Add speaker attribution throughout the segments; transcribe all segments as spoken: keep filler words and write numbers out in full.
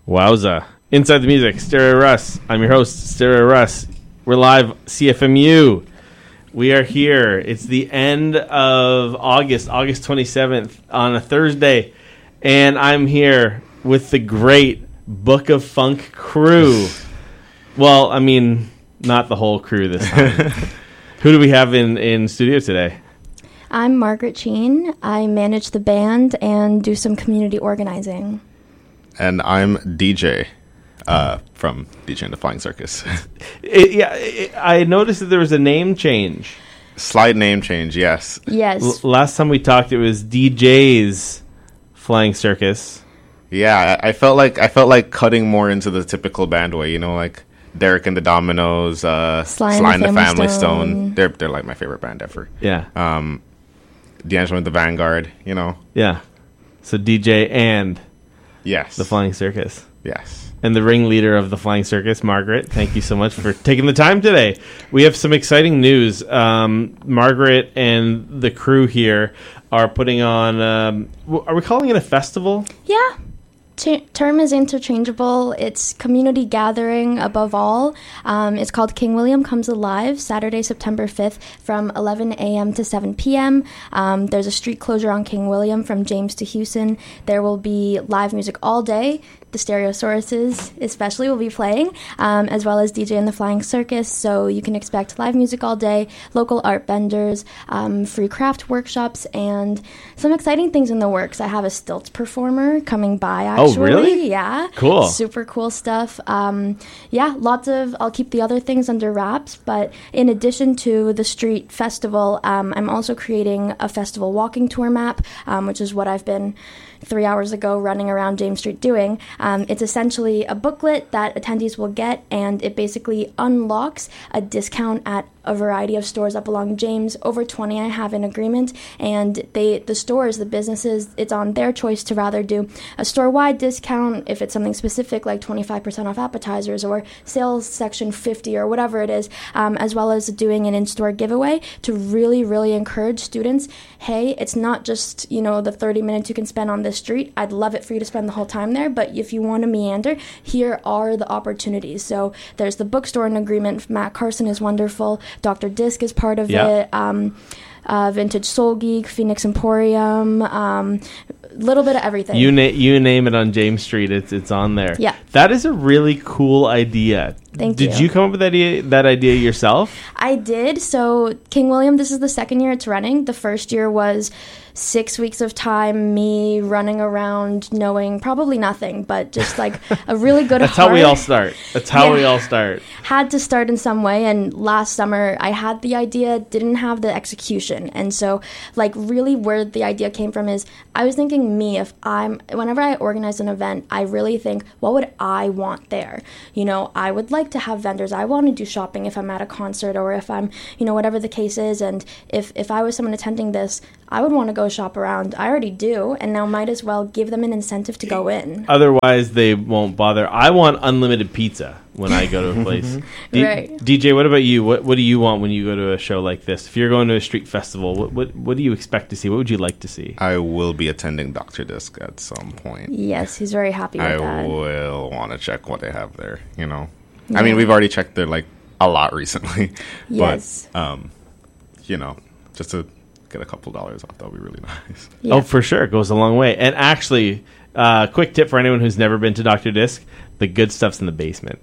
Speaker 1: Wowza. Inside the Music, Stereo Russ. I'm your host, Stereo Russ. We're live, C F M U. We are here. It's the end of August, August twenty-seventh, on a Thursday. And I'm here with the great Book of Funk crew. Well, I mean, not the whole crew this time. Who do we have in, in studio today?
Speaker 2: I'm Margaret Cheen. I manage the band and do some community organizing.
Speaker 3: And I'm D J uh, from D J and the Flying Circus.
Speaker 1: it, yeah, it, I noticed that there was a name change.
Speaker 3: Slight name change, yes.
Speaker 2: Yes.
Speaker 1: L- last time we talked, it was D J's Flying Circus.
Speaker 3: Yeah, I, I felt like I felt like cutting more into the typical band way. You know, like Derek and the Dominoes, uh,
Speaker 2: Sly,
Speaker 3: Sly
Speaker 2: and
Speaker 3: and the Family
Speaker 2: Stone.
Speaker 3: Stone. They're they're like my favorite band ever.
Speaker 1: Yeah.
Speaker 3: Um, D'Angelo and the Vanguard. You know.
Speaker 1: Yeah. So D J and
Speaker 3: Yes.
Speaker 1: the Flying Circus.
Speaker 3: Yes.
Speaker 1: And the ringleader of the Flying Circus, Margaret. Thank you so much for taking the time today. We have some exciting news. Um, Margaret and the crew here are putting on, um, w- are we calling it a festival?
Speaker 2: Yeah. Ch- term is interchangeable. It's community gathering above all. Um, it's called King William Comes Alive, Saturday, September fifth from eleven a.m. to seven p.m. Um, there's a street closure on King William from James to Houston. There will be live music all day. The Stereosauruses especially will be playing, um, as well as D J and the Flying Circus, so you can expect live music all day, local art vendors, um, free craft workshops, and some exciting things in the works. I have a stilts performer coming by, actually.
Speaker 1: Oh, really?
Speaker 2: Yeah.
Speaker 1: Cool.
Speaker 2: Super cool stuff. Um, yeah, lots of, I'll keep the other things under wraps, but in addition to the street festival, um, I'm also creating a festival walking tour map, um, which is what I've been three hours ago running around James Street doing. Um, it's essentially a booklet that attendees will get, and it basically unlocks a discount at a variety of stores up along James. Over twenty I have in agreement, and they, the stores, the businesses, it's on their choice to rather do a store-wide discount if it's something specific like twenty-five percent off appetizers or sales section fifty or whatever it is, um, as well as doing an in-store giveaway to really, really encourage students. Hey, it's not just, you know, the thirty minutes you can spend on this street. I'd love it for you to spend the whole time there, but if you want to meander, here are the opportunities. So there's the bookstore in agreement. Matt Carson is wonderful. Doctor Disc is part of
Speaker 1: Yeah.
Speaker 2: it. Um, uh, Vintage Soul Geek, Phoenix Emporium, um, little bit of everything.
Speaker 1: You, na- you name it on James Street, it's it's on there.
Speaker 2: Yeah.
Speaker 1: That is a really cool idea.
Speaker 2: Thank
Speaker 1: Did
Speaker 2: you.
Speaker 1: you come up with that idea, that idea yourself?
Speaker 2: I did. So King William, this is the second year it's running. The first year was six weeks of time, me running around knowing probably nothing, but just like a really good
Speaker 1: That's
Speaker 2: heart.
Speaker 1: how we all start. That's how
Speaker 2: Yeah.
Speaker 1: we all start.
Speaker 2: Had to start in some way, and last summer I had the idea, didn't have the execution. And so like really where the idea came from is I was thinking me, if I'm, whenever I organize an event, I really think, what would I want there? You know, I would like to have vendors. I want to do shopping if I'm at a concert or if I'm, you know, whatever the case is. And if, if I was someone attending this, I would want to go shop around. I already do, and now might as well give them an incentive to go in.
Speaker 1: Otherwise, they won't bother. I want unlimited pizza when I go to a place. D-
Speaker 2: Right.
Speaker 1: D J, what about you? What What do you want when you go to a show like this? If you're going to a street festival, what what, what do you expect to see? What would you like to see?
Speaker 3: I will be attending Doctor Disc at some point.
Speaker 2: Yes, he's very happy with
Speaker 3: I
Speaker 2: that.
Speaker 3: will want to check what they have there. You know,
Speaker 2: Yeah.
Speaker 3: I mean, we've already checked there like a lot recently.
Speaker 2: Yes.
Speaker 3: But um, you know, just to get a couple dollars off, that would be really nice.
Speaker 2: Yeah.
Speaker 1: Oh, for sure. It goes a long way. And actually, uh, quick tip for anyone who's never been to Doctor Disc, the good stuff's in the basement.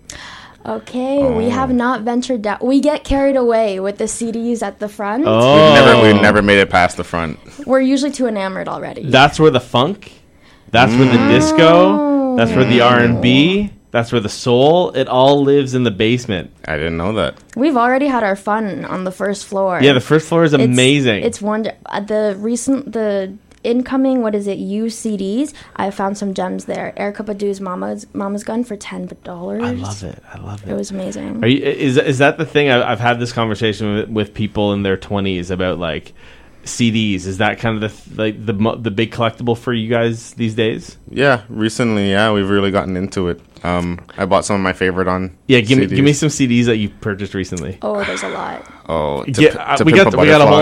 Speaker 2: Okay, we have not ventured down. We get carried away with the C Ds at the front.
Speaker 1: Oh.
Speaker 3: We've never, we've never made it past the front.
Speaker 2: We're usually too enamored already.
Speaker 1: That's where the funk, that's where the disco, that's where the R and B, that's where the soul, it all lives in the basement.
Speaker 3: I didn't know that.
Speaker 2: We've already had our fun on the first floor.
Speaker 1: Yeah, the first floor is
Speaker 2: It's-
Speaker 1: amazing.
Speaker 2: It's wonder. Uh, the recent the incoming, what is it, used C Ds, I found some gems there. Erykah Badu's Mama's Mama's Gun for ten dollars.
Speaker 1: I love it. I love it.
Speaker 2: It was amazing.
Speaker 1: Are you, is is that the thing? I, I've had this conversation with, with people in their twenties about like C Ds. Is that kind of the th- like the mo- the big collectible for you guys these days?
Speaker 3: Yeah, recently, yeah, we've really gotten into it. Um, I bought some of my favorite on.
Speaker 1: Yeah, give me
Speaker 3: C Ds.
Speaker 1: give me some C Ds that you purchased recently.
Speaker 2: Oh, there's a lot.
Speaker 3: Oh, to,
Speaker 1: Get-
Speaker 3: P-
Speaker 1: uh,
Speaker 3: to
Speaker 1: we
Speaker 3: Pimp
Speaker 1: got
Speaker 3: a
Speaker 1: we got a whole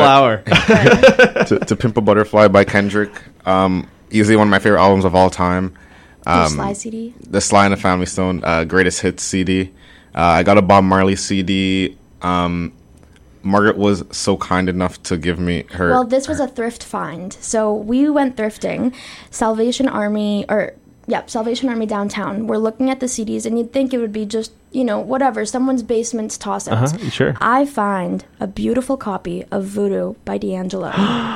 Speaker 3: Butterfly.
Speaker 1: hour.
Speaker 3: to, to Pimp a Butterfly by Kendrick. Um, easily one of my favorite albums of all time.
Speaker 2: Your
Speaker 3: Um,
Speaker 2: Sly C D.
Speaker 3: the Sly and the Family Stone uh, Greatest Hits C D. Uh, I got a Bob Marley C D. Um, Margaret was so kind enough to give me her.
Speaker 2: Well, this was a thrift find. So we went thrifting. Salvation Army, or, yep, Salvation Army downtown. We're looking at the C Ds, and you'd think it would be just, you know, whatever, someone's basement's toss-outs.
Speaker 1: Uh-huh, sure.
Speaker 2: I find a beautiful copy of Voodoo by D'Angelo.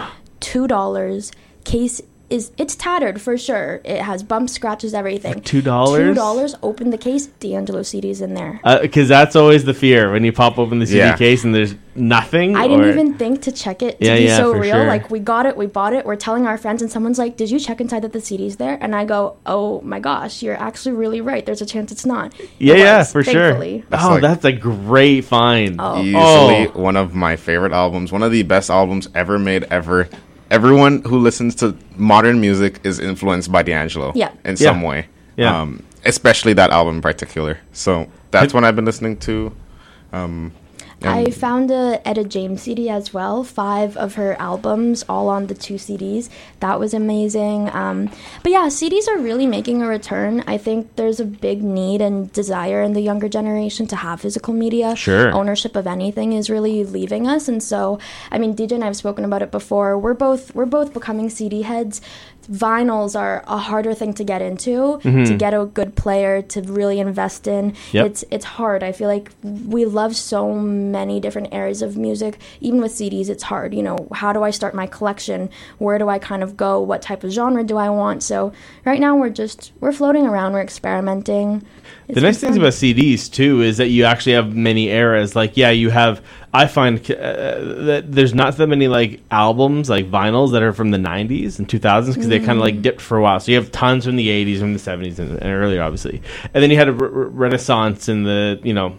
Speaker 2: two dollars. Case is, it's tattered for sure. It has bumps, scratches, everything.
Speaker 1: two dollars?
Speaker 2: two dollars. Open the case, D'Angelo C D's in there.
Speaker 1: Because uh, that's always the fear when you pop open the C D
Speaker 3: Yeah.
Speaker 1: case and there's nothing.
Speaker 2: I didn't
Speaker 1: or-
Speaker 2: even think to check it to
Speaker 1: Yeah,
Speaker 2: be
Speaker 1: yeah,
Speaker 2: so
Speaker 1: for
Speaker 2: real.
Speaker 1: sure.
Speaker 2: Like, we got it, we bought it, we're telling our friends, and someone's like, did you check inside that the C D's there? And I go, oh my gosh, you're actually really right. There's a chance it's not.
Speaker 1: Yeah,
Speaker 2: It
Speaker 1: yeah,
Speaker 2: was,
Speaker 1: for
Speaker 2: thankfully.
Speaker 1: sure.
Speaker 3: That's
Speaker 1: Oh,
Speaker 3: like-
Speaker 1: that's a great find.
Speaker 2: Oh.
Speaker 3: Easily
Speaker 1: Oh.
Speaker 3: one of my favorite albums, one of the best albums ever made ever. Everyone who listens to modern music is influenced by D'Angelo
Speaker 2: Yeah.
Speaker 3: in
Speaker 1: Yeah.
Speaker 3: some way.
Speaker 1: Yeah.
Speaker 3: Um, especially that album in particular. So that's what I've been listening to. Um,
Speaker 2: I
Speaker 3: and-
Speaker 2: found a Etta James C D as well, five of her albums, all on the two C Ds. That was amazing. Um, but yeah, C Ds are really making a return. I think there's a big need and desire in the younger generation to have physical media.
Speaker 1: Sure.
Speaker 2: Ownership of anything is really leaving us, and so I mean, D J and I have spoken about it before. We're both we're both becoming C D heads. Vinyls are a harder thing to get into, to get a good player to really invest in.
Speaker 1: Yep.
Speaker 2: It's it's hard. I feel like we love so many different areas of music. Even with C Ds, it's hard. You know, how do I start my collection? Where do I kind of go? What type of genre do I want? So right now we're just we're floating around. We're experimenting. It's
Speaker 1: The nice
Speaker 2: been
Speaker 1: things
Speaker 2: fun.
Speaker 1: about C Ds too is that you actually have many eras. Like, yeah, you have. I find uh, that there's not that many like albums like vinyls that are from the nineties and two thousands because they kind of like dipped for a while. So you have tons from the eighties, from the seventies, and, and earlier, obviously. And then you had a re- re- renaissance in the you know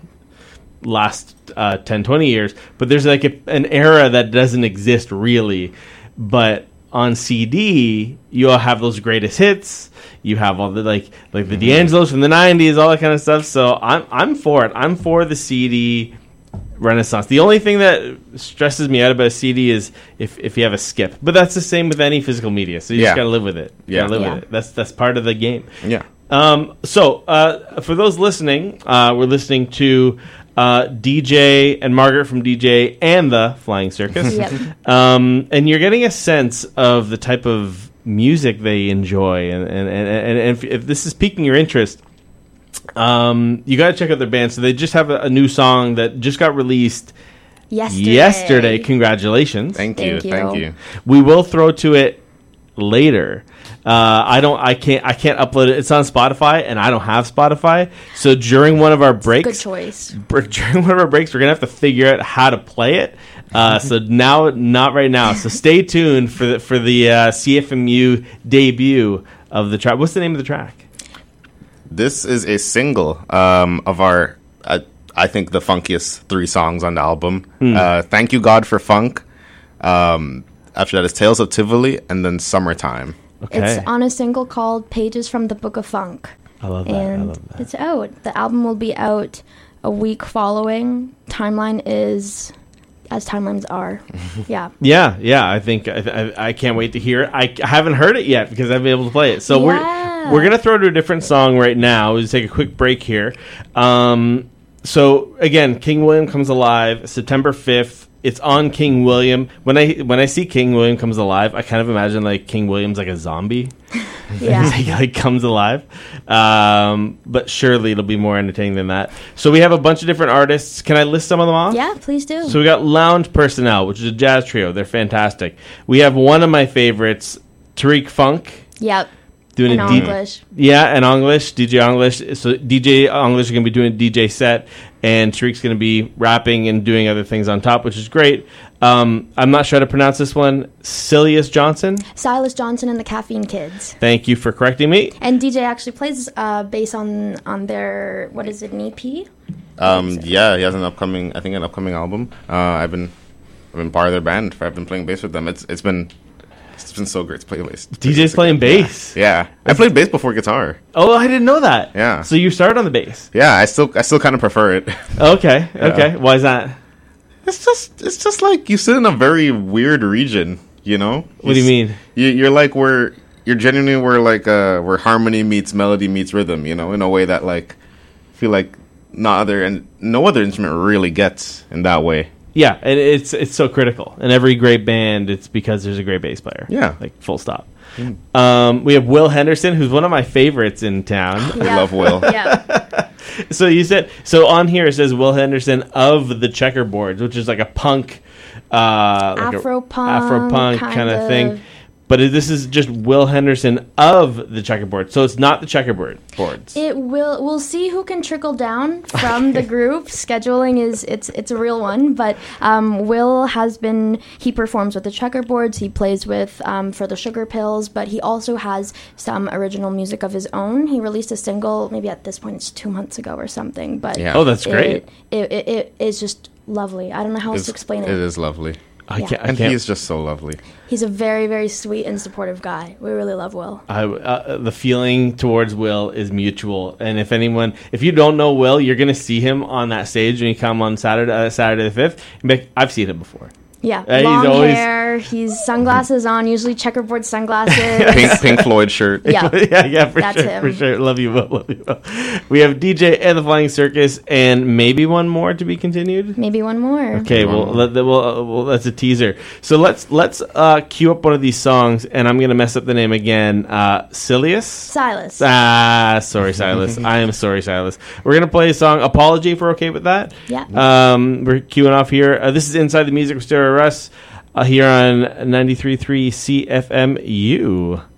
Speaker 1: last uh, ten, twenty years. But there's like a, an era that doesn't exist really, but on C D, you'll have those greatest hits. You have all the like like the D'Angelos from the nineties, all that kind of stuff. So I'm I'm for it. I'm for the C D renaissance. The only thing that stresses me out about a C D is if, if you have a skip. But that's the same with any physical media. So you
Speaker 3: Yeah.
Speaker 1: just gotta live with it. You
Speaker 3: Yeah.
Speaker 1: gotta live
Speaker 2: Yeah.
Speaker 1: with it. That's that's part of the game.
Speaker 3: yeah.
Speaker 1: Um, so, uh, for those listening, uh, we're listening to uh, D J and Margaret from D J and the Flying Circus.
Speaker 2: Yep.
Speaker 1: Um, and you're getting a sense of the type of music they enjoy. And, and, and, and if, if this is piquing your interest, um, you got to check out their band. So they just have a, a new song that just got released
Speaker 2: Yesterday.
Speaker 1: yesterday. Congratulations.
Speaker 3: Thank you.
Speaker 2: Thank you.
Speaker 3: Thank you.
Speaker 1: We will throw to it later. Uh, I don't. I can't. I can't upload it. It's on Spotify, and I don't have Spotify. So during one of our breaks,
Speaker 2: Good choice.
Speaker 1: br- during one of our breaks, we're gonna have to figure out how to play it. Uh, so now, not right now. So stay tuned for the for the uh, C F M U debut of the track. What's the name of the track?
Speaker 3: This is a single um, of our, uh, I think, the funkiest three songs on the album. Uh, Thank You, God, for Funk. Um, after that is Tales of Tivoli, and then Summertime.
Speaker 1: Okay,
Speaker 2: It's on a single called Pages from the Book of Funk.
Speaker 1: I love that. I
Speaker 2: And
Speaker 1: love that.
Speaker 2: it's out. The album will be out a week following. Timeline is as timelines are. Yeah.
Speaker 1: Yeah, yeah. I think I, I, I can't wait to hear it. I, I haven't heard it yet because I've been able to play it. So
Speaker 2: Yeah.
Speaker 1: we're we're gonna throw to a different song right now. We'll just take a quick break here. Um, so again, King William Comes Alive, September fifth. It's on King William. When I when I see King William Comes Alive, I kind of imagine like King William's like a zombie.
Speaker 2: Yeah.
Speaker 1: he like comes alive. Um, but surely it'll be more entertaining than that. So we have a bunch of different artists. Can I list some of them off?
Speaker 2: Yeah, please do.
Speaker 1: So we got Lounge Personnel, which is a jazz trio. They're fantastic. We have one of my favorites, Tariq Funk,
Speaker 2: Yep.
Speaker 1: doing
Speaker 2: In
Speaker 1: a D-
Speaker 2: English.
Speaker 1: yeah, and English, D J English. So D J English is going to be doing a D J set, and Tariq's going to be rapping and doing other things on top, which is great. Um, I'm not sure how to pronounce this one. Silas Johnson.
Speaker 2: Silas Johnson and the Caffeine Kids.
Speaker 1: Thank you for correcting me.
Speaker 2: And D J actually plays uh, bass on on their, what is it, an E P?
Speaker 3: Um, yeah, he has an upcoming, I think, an upcoming album. Uh, I've been, I've been part of their band. I've been playing bass with them. It's, it's been, it's been so great to play bass.
Speaker 1: D J's playing bass.
Speaker 3: Yeah, I played bass before guitar.
Speaker 1: Oh, I didn't know that.
Speaker 3: Yeah.
Speaker 1: So you started on the bass.
Speaker 3: Yeah, I still, I still kind of prefer it.
Speaker 1: Okay. Okay. Why is that?
Speaker 3: It's just, it's just like you sit in a very weird region. You know.
Speaker 1: What do you
Speaker 3: s-
Speaker 1: mean?
Speaker 3: You, you're like where you're genuinely where like uh, where harmony meets melody meets rhythm. You know, in a way that like I feel like not other and no other instrument really gets in that way.
Speaker 1: Yeah, and it's it's so critical. In every great band, it's because there's a great bass player.
Speaker 3: Yeah.
Speaker 1: Like, full stop. Mm. Um, we have Will Henderson, who's one of my favorites in town.
Speaker 3: I love Will.
Speaker 2: Yeah.
Speaker 1: So you said, so on here it says Will Henderson of the Checkerboards, which is like a punk, uh, like
Speaker 2: Afro-punk,
Speaker 1: Afro-punk
Speaker 2: kind
Speaker 1: kind of
Speaker 2: of.
Speaker 1: thing. But this is just Will Henderson of the Checkerboard, so it's not the Checkerboard boards.
Speaker 2: It will. We'll see who can trickle down from the group. Scheduling is it's it's a real one, but um, Will has been. He performs with the Checkerboards. He plays with um, for the Sugar Pills, but he also has some original music of his own. He released a single, maybe at this point it's two months ago or something. But
Speaker 3: Yeah.
Speaker 1: Oh, that's great.
Speaker 2: It it, it, it is just lovely. I don't know how else
Speaker 3: It's-
Speaker 2: to explain
Speaker 3: It
Speaker 2: it.
Speaker 3: is lovely.
Speaker 1: I
Speaker 2: Yeah.
Speaker 1: can't. I
Speaker 3: And
Speaker 1: can't.
Speaker 3: he is just so lovely.
Speaker 2: He's a very very sweet and supportive guy. We really love Will.
Speaker 1: I, uh, the feeling towards Will is mutual, and if anyone, if you don't know Will, you're going to see him on that stage when you come on Saturday, uh, Saturday the fifth. I've seen him before.
Speaker 2: Yeah,
Speaker 1: Uh, he's
Speaker 2: long
Speaker 1: always-
Speaker 2: hair. He's sunglasses on, usually checkerboard sunglasses.
Speaker 3: Pink, Pink Floyd shirt.
Speaker 2: Yeah.
Speaker 1: yeah, yeah, for
Speaker 2: That's
Speaker 1: sure,
Speaker 2: him.
Speaker 1: for sure. Love you, Will. Love you, Will. We have D J and the Flying Circus, and maybe one more to be continued.
Speaker 2: Maybe one more.
Speaker 1: Okay, well, let, we'll, uh, well, that's a teaser. So let's let's uh, cue up one of these songs, and I'm gonna mess up the name again. Uh, Silius.
Speaker 2: Silas.
Speaker 1: Ah, sorry, Silas. I am sorry, Silas. We're gonna play a song. Apology, if we're okay with that.
Speaker 2: Yeah.
Speaker 1: Um, we're queuing off here. Uh, this is Inside the Music with Stereo Russ uh, here on ninety-three point three C F M U.